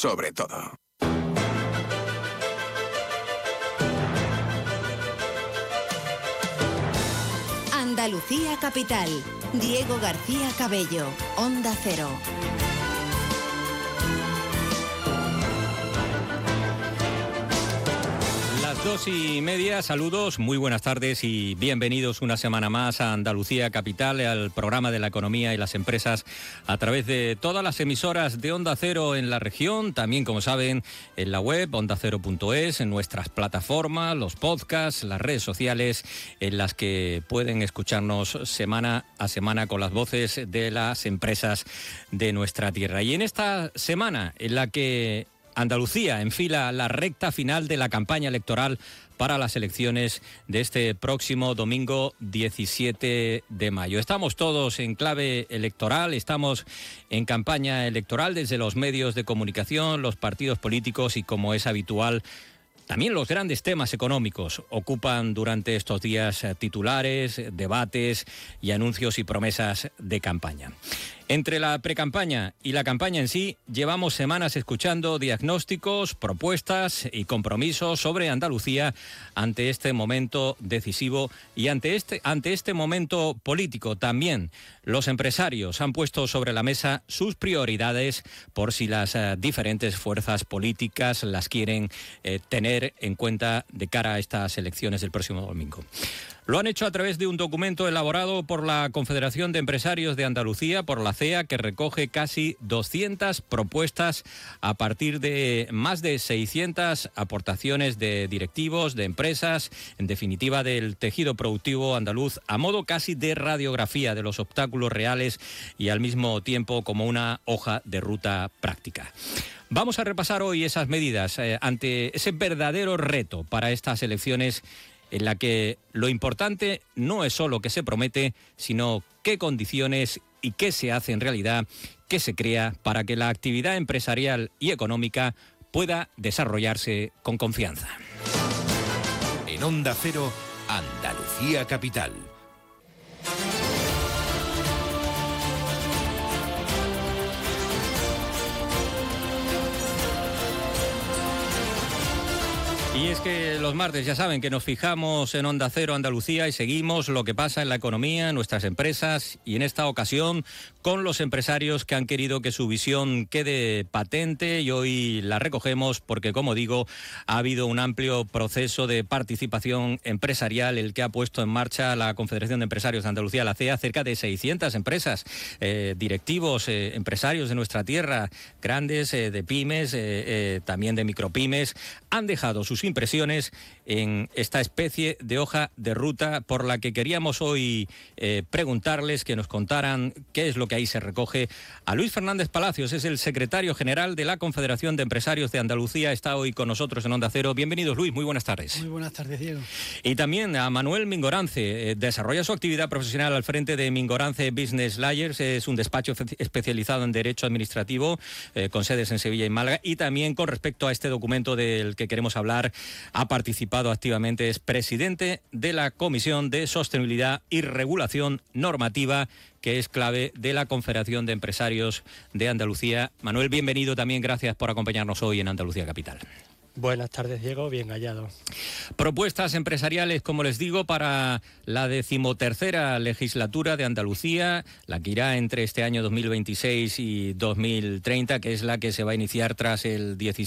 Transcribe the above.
sobre todo. Andalucía Capital. Diego García Cabello, Onda Cero. Las 2:30, saludos, muy buenas tardes y bienvenidos una semana más a Andalucía Capital, al programa de la economía y las empresas a través de todas las emisoras de Onda Cero en la región, también como saben en la web ondacero.es, en nuestras plataformas, los podcasts, las redes sociales en las que pueden escucharnos semana a semana con las voces de las empresas de nuestra tierra. Y en esta semana en la que Andalucía enfila la recta final de la campaña electoral para las elecciones de este próximo domingo 17 de mayo. Estamos todos en clave electoral, estamos en campaña electoral desde los medios de comunicación, los partidos políticos y, como es habitual, también los grandes temas económicos ocupan durante estos días titulares, debates y anuncios y promesas de campaña. Entre la precampaña y la campaña en sí, llevamos semanas escuchando diagnósticos, propuestas y compromisos sobre Andalucía ante este momento decisivo y ante este momento político. También los empresarios han puesto sobre la mesa sus prioridades por si las diferentes fuerzas políticas las quieren tener en cuenta de cara a estas elecciones del próximo domingo. Lo han hecho a través de un documento elaborado por la Confederación de Empresarios de Andalucía, por la CEA, que recoge casi 200 propuestas a partir de más de 600 aportaciones de directivos, de empresas, en definitiva del tejido productivo andaluz, a modo casi de radiografía de los obstáculos reales y al mismo tiempo como una hoja de ruta práctica. Vamos a repasar hoy esas medidas ante ese verdadero reto para estas elecciones, en la que lo importante no es solo qué se promete, sino qué condiciones y qué se hace en realidad, qué se crea para que la actividad empresarial y económica pueda desarrollarse con confianza. En Onda Cero, Andalucía Capital. Y es que los martes ya saben que nos fijamos en Onda Cero Andalucía y seguimos lo que pasa en la economía, en nuestras empresas, y en esta ocasión con los empresarios que han querido que su visión quede patente, y hoy la recogemos porque, como digo, ha habido un amplio proceso de participación empresarial el que ha puesto en marcha la Confederación de Empresarios de Andalucía, la CEA. Cerca de 600 empresas, directivos, empresarios de nuestra tierra, grandes, de pymes, también de micropymes, han dejado sus impresiones en esta especie de hoja de ruta por la que queríamos hoy preguntarles, que nos contaran qué es lo que ahí se recoge. A Luis Fernández Palacios, es el secretario general de la Confederación de Empresarios de Andalucía, está hoy con nosotros en Onda Cero. Bienvenidos, Luis, muy buenas tardes. Muy buenas tardes, Diego. Y también a Manuel Mingorance, desarrolla su actividad profesional al frente de Mingorance Business Lawyers, es un despacho especializado en Derecho Administrativo, con sedes en Sevilla y Málaga, y también con respecto a este documento del que queremos hablar, ha participado activamente, es presidente de la Comisión de Sostenibilidad y Regulación Normativa, que es clave de la Confederación de Empresarios de Andalucía. Manuel, bienvenido también, gracias por acompañarnos hoy en Andalucía Capital. Buenas tardes, Diego, bien hallado. Propuestas empresariales, como les digo, para la 13ª legislatura de Andalucía, la que irá entre este año 2026 y 2030, que es la que se va a iniciar tras el 17